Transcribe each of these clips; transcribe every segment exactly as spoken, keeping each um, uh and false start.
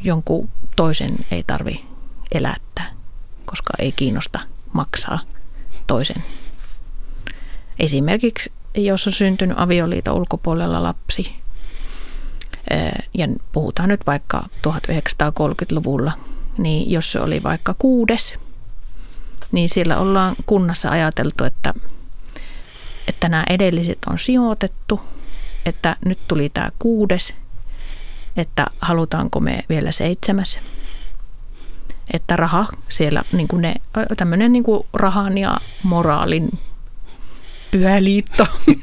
jonkun toisen ei tarvi elättää, koska ei kiinnosta maksaa toisen. Esimerkiksi jos on syntynyt avioliiton ulkopuolella lapsi, ja puhutaan nyt vaikka tuhatyhdeksänsataakolmekymmentäluvulla, niin jos se oli vaikka kuudes, niin siellä ollaan kunnassa ajateltu, että, että nämä edelliset on sijoitettu, että nyt tuli tämä kuudes, että halutaanko me vielä seitsemäs. Että raha siellä, niin kuin ne, tämmöinen niin kuin rahan ja moraalin pyhä liitto.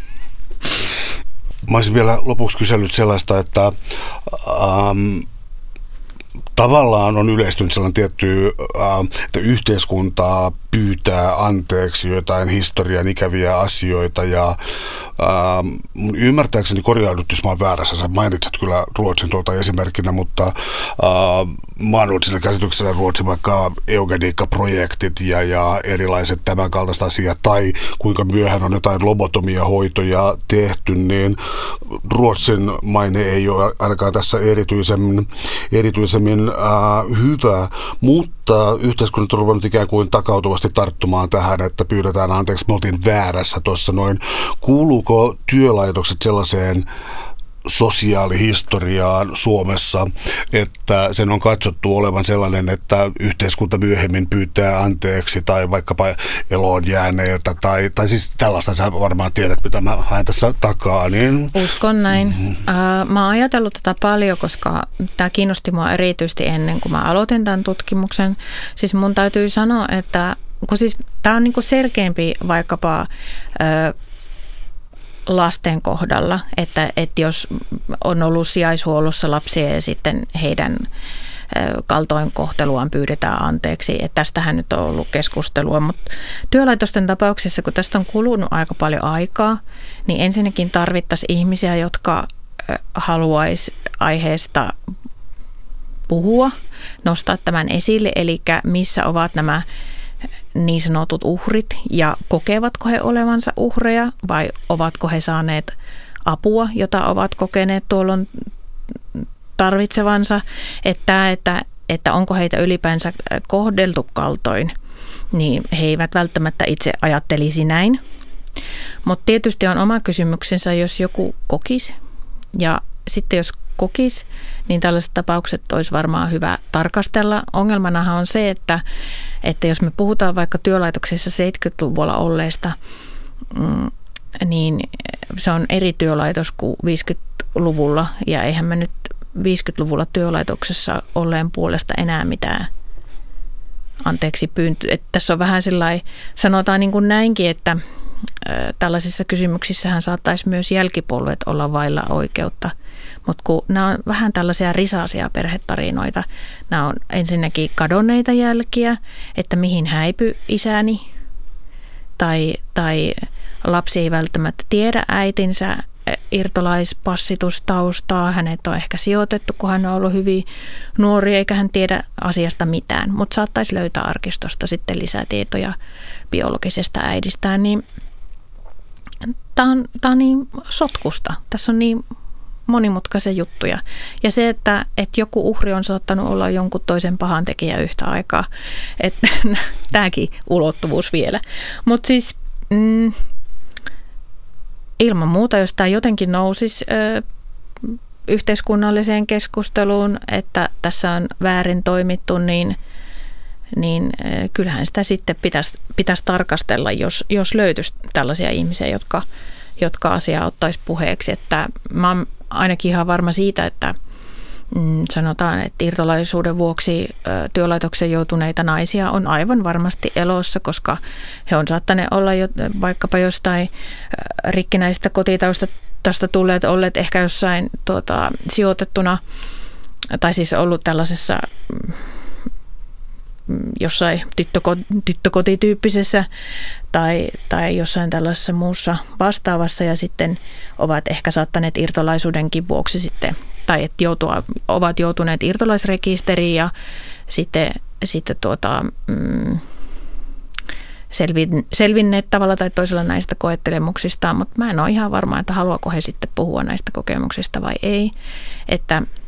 Mä olisin vielä lopuksi kysellyt sellaista, että ähm, tavallaan on yleistynyt sellainen tietty, äh, että yhteiskuntaa pyytää anteeksi jotain historian ikäviä asioita ja äh, mun ymmärtääkseni korjaudut, jos mä oon väärässä, sä mainitsit kyllä Ruotsin tuolta esimerkkinä, mutta äh, mä oon ollut siinä käsityksellä Ruotsin vaikka eugeniikkaprojektit ja, ja erilaiset tämän kaltaiset asiat tai kuinka myöhään on jotain lobotomiahoitoja tehty, niin Ruotsin maine ei ole ainakaan tässä erityisemmin, erityisemmin äh, hyvä, mutta yhteiskunnat on ruvennut ikään kuin takautuvasti tarttumaan tähän, että pyydetään anteeksi, me oltiin väärässä tuossa noin. Kuuluuko työlaitokset sellaiseen sosiaalihistoriaan Suomessa, että sen on katsottu olevan sellainen, että yhteiskunta myöhemmin pyytää anteeksi tai vaikkapa eloon jääneiltä tai, tai siis tällaista, sä varmaan tiedät, mitä mä haen tässä takaa. Niin... Uskon näin. Mm-hmm. Mä oon ajatellut tätä paljon, koska tämä kiinnosti mua erityisesti ennen kuin mä aloitin tämän tutkimuksen. Siis mun täytyy sanoa, että kun siis tämä on niinku selkeämpi vaikkapa lasten kohdalla, että, että jos on ollut sijaishuollossa lapsia ja sitten heidän kaltoinkohteluaan pyydetään anteeksi. Että tästähän nyt on ollut keskustelua, mutta työlaitosten tapauksessa, kun tästä on kulunut aika paljon aikaa, niin ensinnäkin tarvittaisiin ihmisiä, jotka haluaisi aiheesta puhua, nostaa tämän esille, eli missä ovat nämä niin sanotut uhrit ja kokevatko he olevansa uhreja vai ovatko he saaneet apua, jota ovat kokeneet tuolloin tarvitsevansa, että, että, että onko heitä ylipäänsä kohdeltu kaltoin, niin he eivät välttämättä itse ajattelisi näin. Mutta tietysti on oma kysymyksensä, jos joku kokisi ja sitten jos kokisi, niin tällaiset tapaukset olisi varmaan hyvä tarkastella. Ongelmanahan on se, että, että jos me puhutaan vaikka työlaitoksissa seitsemänkymmentäluvulla olleesta, niin se on eri työlaitos kuin viisikymmentäluvulla ja eihän me nyt viisikymmentäluvulla työlaitoksessa olleen puolesta enää mitään anteeksi pyyntö. Että tässä on vähän sellainen, sanotaan niin kuin näinkin, että tällaisissa kysymyksissähän saattaisi myös jälkipolvet olla vailla oikeutta. Mutta kun nämä on vähän tällaisia risaisia perhetarinoita, nämä on ensinnäkin kadonneita jälkiä, että mihin häipy isäni, tai, tai lapsi ei välttämättä tiedä äitinsä irtolaispassitustaustaa, hänet on ehkä sijoitettu, kun hän on ollut hyvin nuori, eikä hän tiedä asiasta mitään, mutta saattaisi löytää arkistosta sitten lisätietoja biologisesta äidistään, niin tämä on, tämä on niin sotkusta, tässä on niin monimutkaisia juttuja. Ja se, että, että joku uhri on saattanut olla jonkun toisen pahantekijä yhtä aikaa, että tämäkin ulottuvuus vielä. Mutta siis mm, ilman muuta, jos tämä jotenkin nousisi ö, yhteiskunnalliseen keskusteluun, että tässä on väärin toimittu, niin, niin ö, kyllähän sitä sitten pitäisi, pitäisi tarkastella, jos, jos löytyisi tällaisia ihmisiä, jotka, jotka asiaa ottaisi puheeksi. Että mä oon ainakin ihan varma siitä, että mm, sanotaan, että irtolaisuuden vuoksi ö, työlaitoksen joutuneita naisia on aivan varmasti elossa, koska he on saattaneet olla jo, vaikkapa jostain ö, rikkinäistä kotitaustasta tulleet, olleet ehkä jossain tuota, sijoitettuna, tai siis ollut tällaisessa mm, jossain tyttöko- tyttökotityyppisessä tai, tai jossain tällaisessa muussa vastaavassa ja sitten ovat ehkä saattaneet irtolaisuudenkin vuoksi sitten, tai että joutua, ovat joutuneet irtolaisrekisteriin ja sitten, sitten tuota, mm, selvin, selvinneet tavalla tai toisella näistä koettelemuksistaan, mutta mä en ole ihan varma, että haluaako he sitten puhua näistä kokemuksista vai ei, että